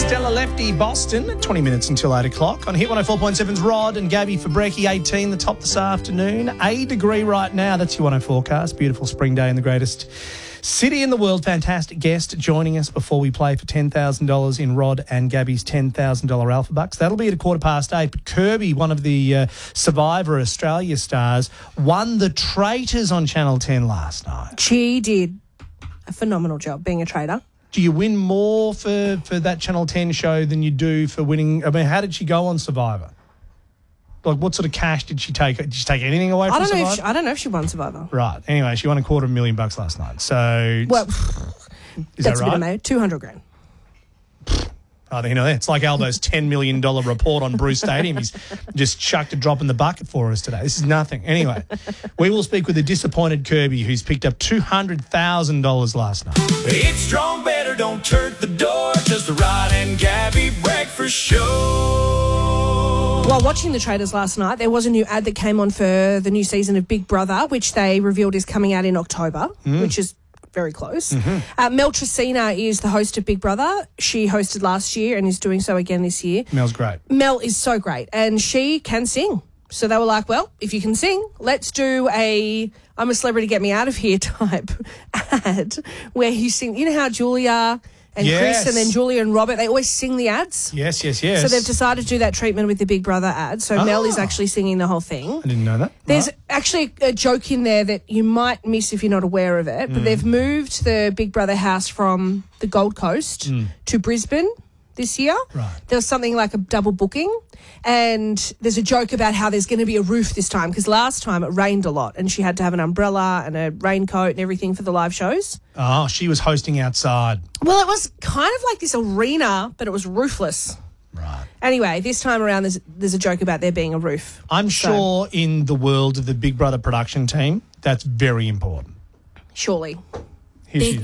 Stella Lefty, Boston, 20 minutes until 8 o'clock. On Hit 104.7's Rod and Gabby for Brekkie, 18, the top this afternoon. A degree right now, that's your 104 forecast. Beautiful spring day in the greatest city in the world. Fantastic guest joining us before we play for $10,000 in Rod and Gabby's $10,000 Alpha Bucks. That'll be at 8:15. But Kirby, one of the Survivor Australia stars, won the Traitors on Channel 10 last night. She did a phenomenal job being a traitor. Do you win more for that Channel 10 show than you do for winning? I mean, how did she go on Survivor? Like, what sort of cash did she take? Did she take anything away from Survivor? I don't know if she won Survivor. Right. Anyway, she won $250,000 last night. So, well, is that's that right? a bit of $200,000. Oh, you know, it's like Albo's $10 million report on Bruce Stadium. He's just chucked a drop in the bucket for us today. This is nothing. Anyway, we will speak with a disappointed Kirby who's picked up $200,000 last night. It's strong, better, don't turn the door. Just the Rod and Gabby breakfast show. While watching The Traitors last night, there was a new ad that came on for the new season of Big Brother, which they revealed is coming out in October, which is very close. Mel Tresina is the host of Big Brother. She hosted last year and is doing so again this year. Mel's great. Mel is so great, and she can sing. So they were like, well, if you can sing, let's do a I'm a Celebrity, Get Me Out of Here type ad where you sing. You know how Julia and Chris and then Julia and Robert, they always sing the ads? Yes. So they've decided to do that treatment with the Big Brother ad. So Mel is actually singing the whole thing. I didn't know that. There's actually a joke in there that you might miss if you're not aware of it, but they've moved the Big Brother house from the Gold Coast to Brisbane this year. Right. There was something like a double booking, and there's a joke about how there's going to be a roof this time because last time it rained a lot and she had to have an umbrella and a raincoat and everything for the live shows. Oh, she was hosting outside. Well, it was kind of like this arena, but it was roofless. Right. Anyway, this time around there's a joke about there being a roof. I'm sure in the world of the Big Brother production team, that's very important. Surely. Here she is.